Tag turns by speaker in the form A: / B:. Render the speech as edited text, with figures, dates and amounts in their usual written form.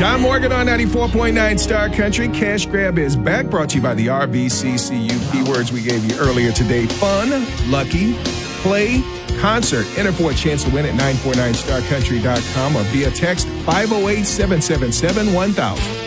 A: John Morgan on 94.9 Star Country. Cash Grab is back, brought to you by the RVCCU. Keywords we gave you earlier today: fun, lucky, play, concert. Enter for a chance to win at 949starcountry.com or via text 508-777-1000.